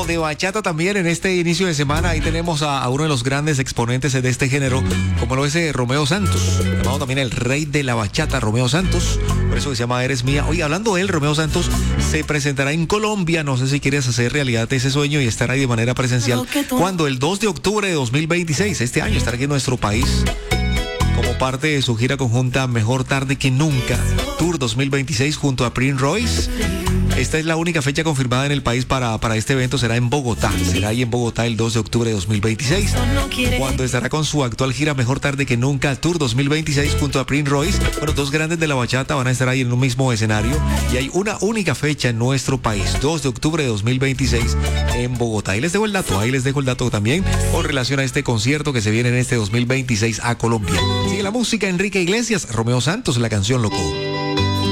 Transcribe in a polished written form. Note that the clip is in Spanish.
poquito de bachata también en este inicio de semana. Ahí tenemos a uno de los grandes exponentes de este género, como lo es Romeo Santos, llamado también el rey de la bachata, Romeo Santos. Por eso que se llama Eres Mía. Oye, hablando de él, Romeo Santos se presentará en Colombia. No sé si quieres hacer realidad ese sueño y estar ahí de manera presencial. Cuando el 2 de octubre de 2026, este año, estará aquí en nuestro país como parte de su gira conjunta Mejor Tarde que Nunca, Tour 2026 junto a Prince Royce. Esta es la única fecha confirmada en el país para este evento. Será en Bogotá. Será ahí en Bogotá el 2 de octubre de 2026, cuando estará con su actual gira Mejor Tarde que Nunca, Tour 2026 junto a Prince Royce. Bueno, dos grandes de la bachata van a estar ahí en un mismo escenario y hay una única fecha en nuestro país, 2 de octubre de 2026 en Bogotá. Ahí les dejo el dato también con relación a este concierto que se viene en este 2026 a Colombia. Sigue la música, Enrique Iglesias, Romeo Santos, la canción Loco.